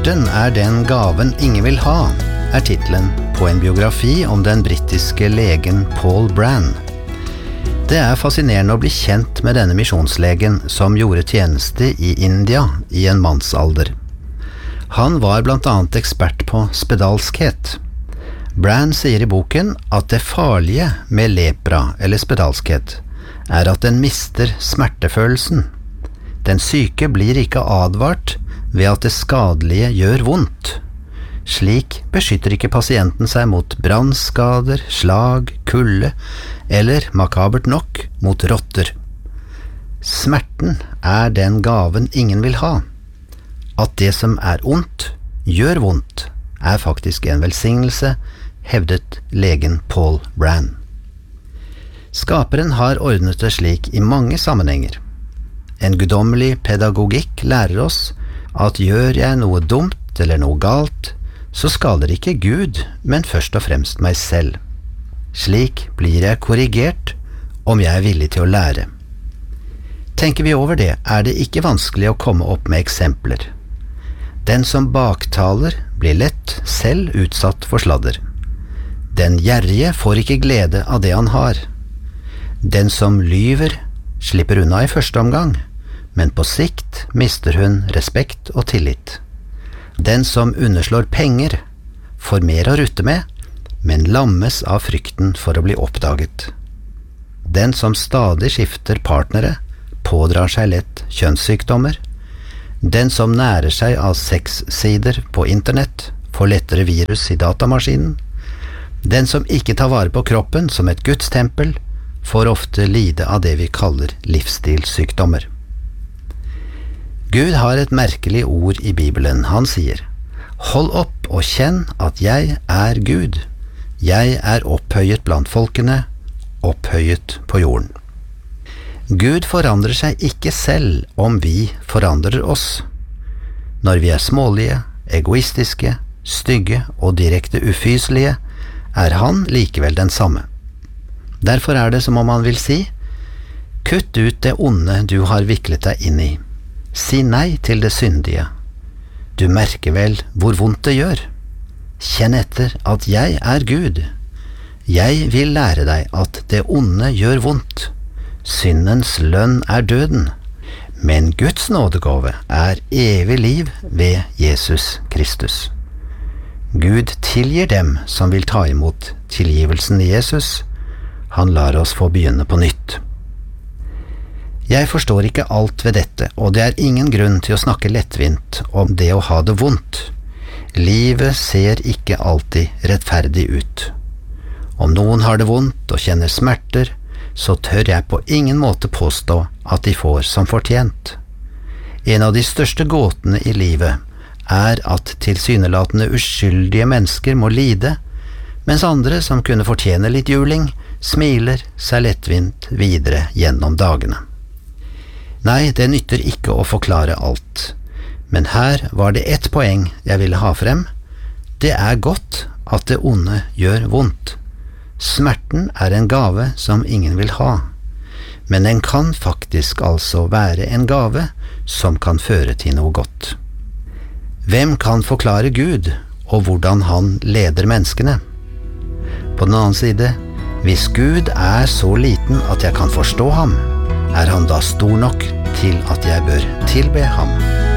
Smerten den gaven ingen vil ha, titlen på en biografi om den britiske legen Paul Brann. Det fascinerende å bli kjent med denne misjonslegen som gjorde tjeneste i India i en mannsalder. Han var blant annet ekspert på spedalskhet. Brann sier i boken at det farlige med lepra eller spedalskhet at den mister smertefølelsen. Den syke blir ikke advart ved at det skadelige gjør vondt. Slik beskytter ikke pasienten seg mot brannskader, slag, kulde eller, makabert nok, mot rotter. Smerten den gaven ingen vil ha. At det som ondt, gjør vondt, faktisk en velsignelse, hevdet legen Paul Brann. Skaperen har ordnet det slik i mange sammenhenger. En guddommelig pedagogikk lærer oss at gjør jeg noe dumt eller noe galt, så skader ikke Gud, men først og fremst meg selv. Slik blir jeg korrigert om jeg villig til å lære. Tenker vi over det, det ikke vanskelig å komme opp med eksempler. Den som baktaler blir lett selv utsatt for sladder. Den gjerrige får ikke glede av det han har. Den som lyver slipper unna i første omgang, men på sikt mister hun respekt og tillit. Den som underslår penger får mer å rutte med, men lammes av frykten for å bli oppdaget. Den som stadig skifter partnere pådrar seg lett kjønnssykdommer. Den som nærer seg av sexsider på internett får lettere virus i datamaskinen. Den som ikke tar vare på kroppen som et gudstempel får ofte lide av det vi kaller livsstilssykdommer. Gud har et merkelig ord i Bibelen. Han sier: «Hold opp og kjenn at jeg Gud. Jeg opphøyet blant folkene, opphøyet på jorden.» Gud forandrer seg ikke selv om vi forandrer oss. Når vi smålige, egoistiske, stygge og direkte ufyselige, han likevel den samme. Derfor det som om han vil si: kutt ut det onde du har viklet deg inn i. Si nei til det syndige. Du merker vel hvor vondt det gjør. Kjenn etter at jeg Gud. Jeg vil lære deg at det onde gjør vondt. Syndens lønn døden, men Guds nådegave evig liv ved Jesus Kristus. Gud tilgir dem som vil ta imot tilgivelsen i Jesus. Han lar oss få begynne på nytt. Jeg forstår ikke alt ved dette, og det ingen grunn til å snakke lettvint om det å ha det vondt. Livet ser ikke alltid rettferdig ut. Om noen har det vondt og kjenner smerter, så tør jeg på ingen måte påstå at de får som fortjent. En av de største gåtene i livet at tilsynelatende uskyldige mennesker må lide, mens andre som kunne fortjene litt juling, smiler seg lettvint videre gjennom dagene. Nei, det nytter ikke å forklare alt, men her var det ett poeng jeg ville ha frem. Det godt at det onde gjør vondt. Smerten en gave som ingen vil ha, men den kan faktisk altså være en gave som kan føre til noe godt. Hvem kan forklare Gud og hvordan han leder menneskene? På den annen side, hvis Gud så liten at jeg kan forstå ham, han da stor nok til at jeg bør tilbe ham?